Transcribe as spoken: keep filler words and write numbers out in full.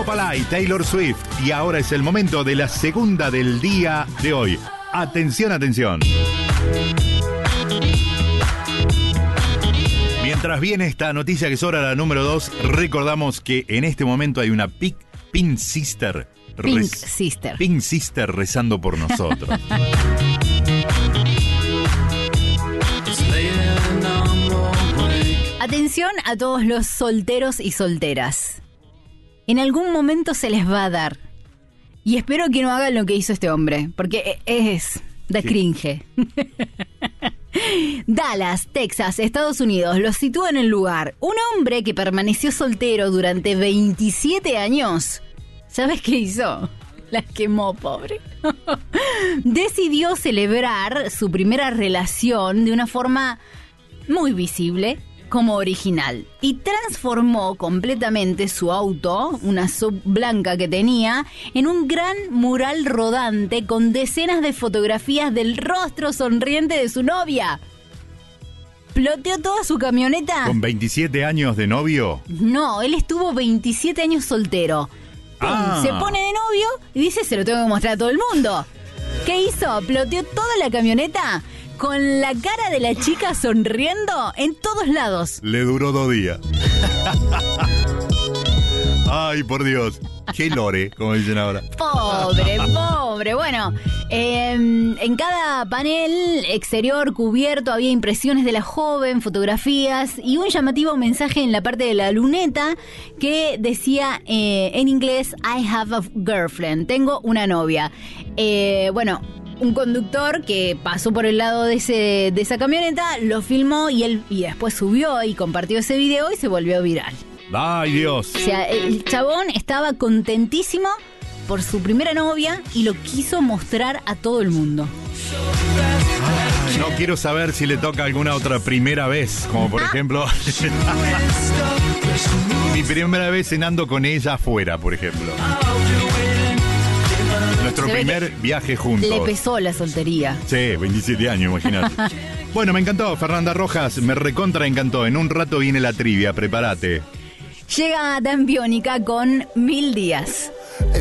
Opala y Taylor Swift. Y ahora es el momento de la segunda del día de hoy. Atención, atención. Mientras viene esta noticia que es hora la número dos, recordamos que en este momento hay una Pink, Pink Sister. Pink res, Sister. Pink Sister rezando por nosotros. Atención a todos los solteros y solteras. En algún momento se les va a dar. Y espero que no hagan lo que hizo este hombre, porque es de cringe. Dallas, Texas, Estados Unidos, los sitúa en el lugar. Un hombre que permaneció soltero durante veintisiete años. ¿Sabes qué hizo? La quemó, pobre. Decidió celebrar su primera relación de una forma muy visible, como original, y transformó completamente su auto, una sub blanca que tenía, en un gran mural rodante con decenas de fotografías del rostro sonriente de su novia. ¿Ploteó toda su camioneta? ¿Con veintisiete años de novio? No, él estuvo veintisiete años soltero. Ah. Se pone de novio y dice, se lo tengo que mostrar a todo el mundo. ¿Qué hizo? Ploteó toda la camioneta con la cara de la chica sonriendo en todos lados. Le duró dos días. Ay, por Dios. Qué lore, como dicen ahora. Pobre, pobre. Bueno, eh, en cada panel exterior cubierto había impresiones de la joven, fotografías y un llamativo mensaje en la parte de la luneta que decía eh, en inglés, I have a girlfriend, tengo una novia. Eh, bueno, un conductor que pasó por el lado de ese de esa camioneta lo filmó y él y después subió y compartió ese video y se volvió viral. ¡Ay, Dios! O sea, el chabón estaba contentísimo por su primera novia y lo quiso mostrar a todo el mundo. Ay, no quiero saber si le toca alguna otra primera vez, como por ejemplo mi primera vez cenando con ella afuera, por ejemplo. Nuestro primer viaje juntos. Le pesó la soltería. Sí, veintisiete años, imagínate. Bueno, me encantó, Fernanda Rojas, me recontra encantó. En un rato viene la trivia, prepárate. Llega Dan Biónica con Mil Días.